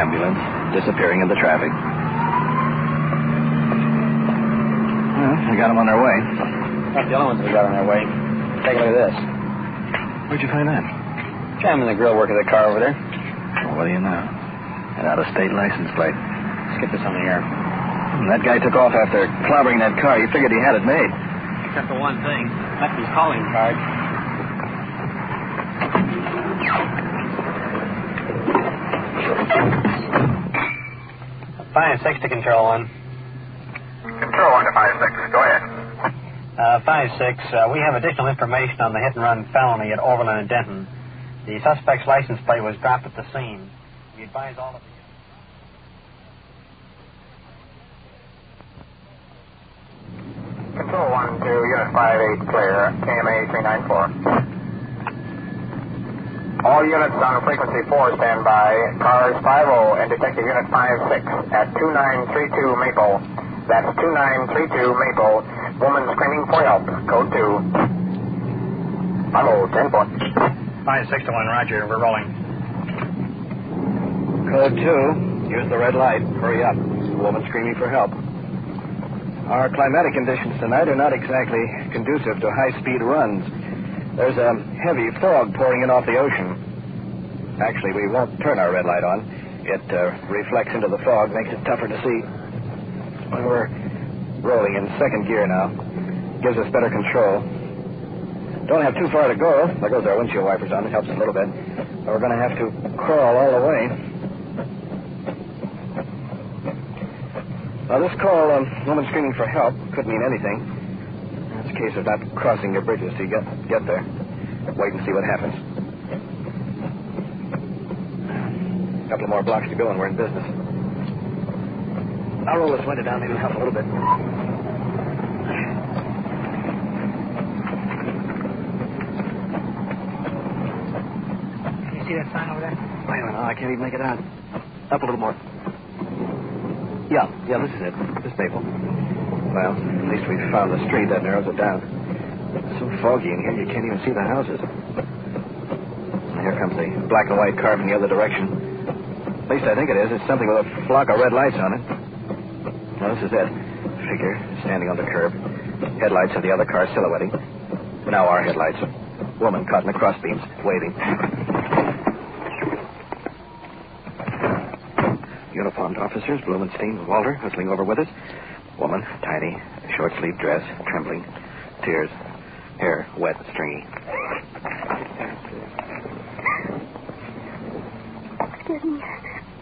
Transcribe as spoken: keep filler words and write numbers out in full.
ambulance disappearing into traffic. Well, we got them on their way. Not the only ones we got on their way. Take a look at this. Where'd you find that? Jamming the grill work of the car over there. Well, what do you know? An out-of-state license plate. Let's get this on the air. And that guy took off after clobbering that car. He figured he had it made. Except for one thing. Left his calling card. Five six to Control One. Control One to five six. Go ahead. Uh, five six. Uh, we have additional information on the hit-and-run felony at Overland and Denton. The suspect's license plate was dropped at the scene. We advise all of you. Control One to Unit Five Eight, clear. K M A three nine four. All units on frequency four stand by. Cars five oh and Detective Unit five six at two nine three two Maple. That's two nine three two Maple. Woman screaming for help. Code two. Hello, ten four. five six to one, Roger. We're rolling. Code two. Use the red light. Hurry up. Woman screaming for help. Our climatic conditions tonight are not exactly conducive to high-speed runs. There's a heavy fog pouring in off the ocean. Actually, we won't turn our red light on. It uh, reflects into the fog, makes it tougher to see. Well, we're rolling in second gear now. Gives us better control. Don't have too far to go. There goes our windshield wipers on. It helps a little bit. But we're going to have to crawl all the way. Now, this call, um, woman screaming for help, could mean anything. It's a case of not crossing your bridges till you get, get there. Wait and see what happens. A couple of more blocks to go and we're in business. I'll roll this window down, maybe help a little bit. Can you see that sign over there? Wait a minute, oh, I can't even make it out. Up a little more. Yeah, yeah, this is it. This Maple. Well, at least we've found the street. That narrows it down. It's so foggy in here, you can't even see the houses. And here comes the black and white car from the other direction. At least I think it is. It's something with a flock of red lights on it. Well, this is it. Figure standing on the curb. Headlights of the other car silhouetting. Now our headlights. Woman caught in the crossbeams, waving. Uniformed officers, Blumenstein and Walter, hustling over with us. Woman, tiny, short-sleeved dress, trembling, tears, hair wet and stringy. Excuse me.